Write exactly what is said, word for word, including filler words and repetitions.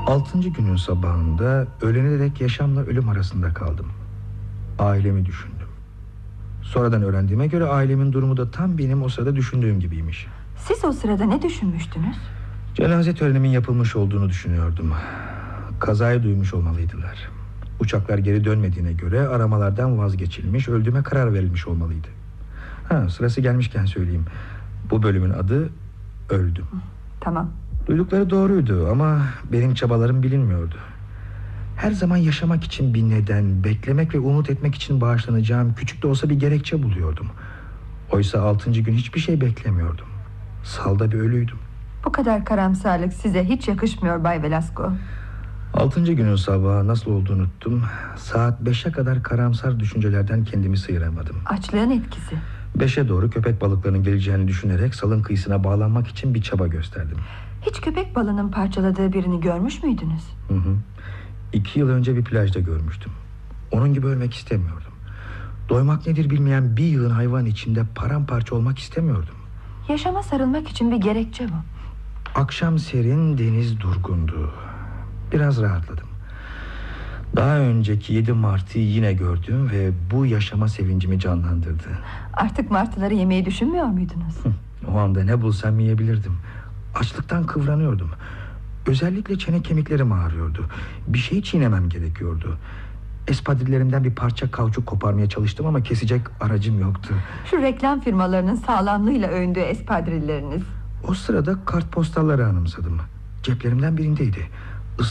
Altıncı günün sabahında öğlene dek yaşamla ölüm arasında kaldım. Ailemi düşündüm. Sonradan öğrendiğime göre ailemin durumu da tam benim o sırada düşündüğüm gibiymiş. Siz o sırada ne düşünmüştünüz? Cenaze törenimin yapılmış olduğunu düşünüyordum. Kazayı duymuş olmalıydılar. Uçaklar geri dönmediğine göre aramalardan vazgeçilmiş, öldüğüme karar verilmiş olmalıydı. Ha, sırası gelmişken söyleyeyim. Bu bölümün adı Öldüm. Tamam. Duydukları doğruydu ama benim çabalarım bilinmiyordu. Her zaman yaşamak için bir neden, beklemek ve umut etmek için bağışlanacağım küçük de olsa bir gerekçe buluyordum. Oysa altıncı gün hiçbir şey beklemiyordum. Salda bir ölüydüm. Bu kadar karamsarlık size hiç yakışmıyor Bay Velasco. Altıncı günün sabahı nasıl olduğunu unuttum. Saat beşe kadar karamsar düşüncelerden kendimi sıyıramadım. Açlığın etkisi. Beşe doğru köpek balıklarının geleceğini düşünerek salın kıyısına bağlanmak için bir çaba gösterdim. Hiç köpek balığının parçaladığı birini görmüş müydünüz? Hı hı. İki yıl önce bir plajda görmüştüm. Onun gibi ölmek istemiyordum. Doymak nedir bilmeyen bir yığın hayvan içinde paramparça olmak istemiyordum. Yaşama sarılmak için bir gerekçe bu. Akşam serin, deniz durgundu. Biraz rahatladım. Daha önceki yedi martıyı yine gördüm ve bu yaşama sevincimi canlandırdı. Artık martıları yemeyi düşünmüyor muydunuz? O anda ne bulsam yiyebilirdim. Açlıktan kıvranıyordum. Özellikle çene kemiklerim ağrıyordu. Bir şey çiğnemem gerekiyordu. Espadrillerimden bir parça kauçuk koparmaya çalıştım ama kesecek aracım yoktu. Şu reklam firmalarının sağlamlığıyla övündüğü espadrilleriniz. O sırada kartpostalları anımsadım. Ceplerimden birindeydi.